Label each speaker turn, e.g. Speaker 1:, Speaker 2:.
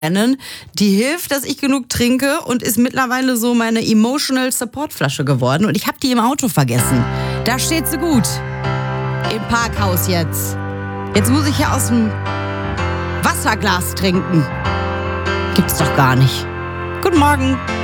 Speaker 1: die hilft, dass ich genug trinke und ist mittlerweile so meine Emotional Support Flasche geworden. Und ich habe die im Auto vergessen. Da steht sie gut. Im Parkhaus jetzt. Jetzt muss ich ja aus dem Wasserglas trinken. Gibt's doch gar nicht. Guten Morgen.